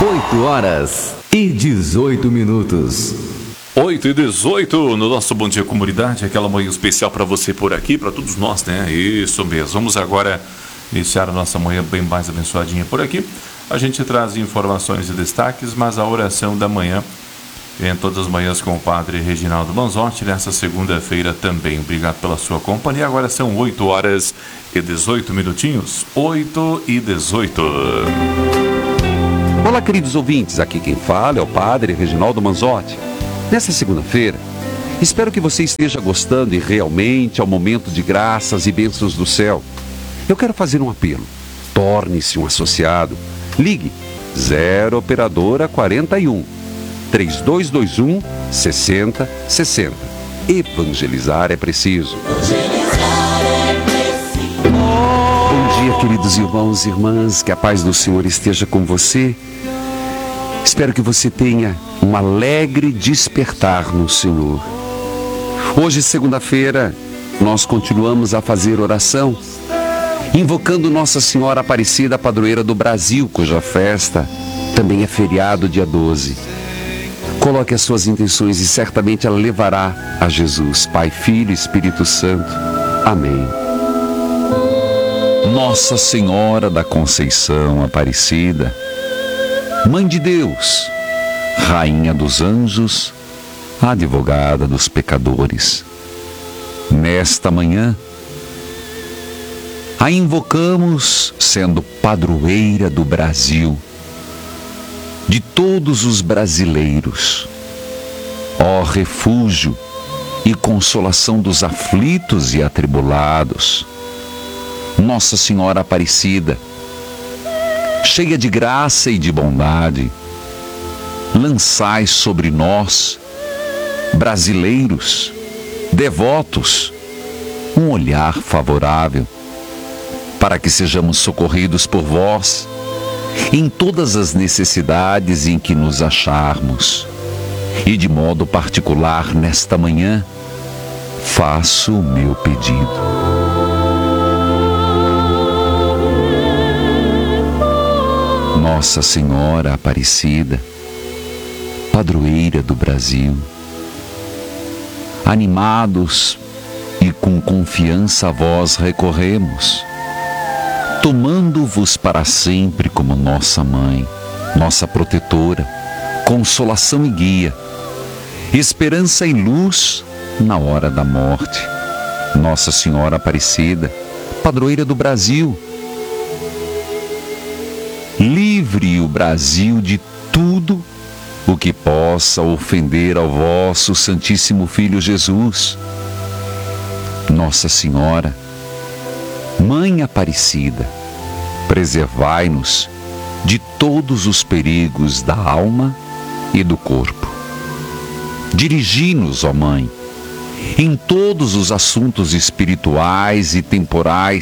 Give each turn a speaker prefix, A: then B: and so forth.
A: 8h18.
B: 8h18 no nosso Bom Dia Comunidade, aquela manhã especial para você por aqui, para todos nós, né? Isso mesmo. Vamos agora iniciar a nossa manhã bem mais abençoadinha por aqui. A gente traz informações e destaques, mas a oração da manhã em todas as manhãs com o Padre Reginaldo Manzotti, nessa segunda-feira também. Obrigado pela sua companhia. Agora são 8h18. 8h18.
C: Olá, queridos ouvintes. Aqui quem fala é o Padre Reginaldo Manzotti. Nessa segunda-feira, espero que você esteja gostando e realmente ao momento de graças e bênçãos do céu. Eu quero fazer um apelo. Torne-se um associado. Ligue 0 Operadora 41 3221 6060. Evangelizar é preciso. Bom dia, queridos irmãos e irmãs. Que a paz do Senhor esteja com você. Espero que você tenha um alegre despertar no Senhor. Hoje, segunda-feira, nós continuamos a fazer oração, invocando Nossa Senhora Aparecida, padroeira do Brasil, cuja festa também é feriado dia 12. Coloque as suas intenções e certamente ela levará a Jesus, Pai, Filho e Espírito Santo. Amém. Nossa Senhora da Conceição Aparecida, Mãe de Deus, Rainha dos Anjos, Advogada dos pecadores, nesta manhã, a invocamos sendo padroeira do Brasil, de todos os brasileiros, ó refúgio e consolação dos aflitos e atribulados. Nossa Senhora Aparecida, cheia de graça e de bondade, lançai sobre nós, brasileiros, devotos, um olhar favorável, para que sejamos socorridos por vós em todas as necessidades em que nos acharmos. E de modo particular, nesta manhã, faço o meu pedido. Nossa Senhora Aparecida, padroeira do Brasil, animados e com confiança a vós recorremos, tomando-vos para sempre como nossa mãe, nossa protetora, consolação e guia, esperança e luz na hora da morte. Nossa Senhora Aparecida, padroeira do Brasil, livre o Brasil de tudo o que possa ofender ao vosso Santíssimo Filho Jesus. Nossa Senhora, Mãe Aparecida, preservai-nos de todos os perigos da alma e do corpo. Dirigi-nos, ó Mãe, em todos os assuntos espirituais e temporais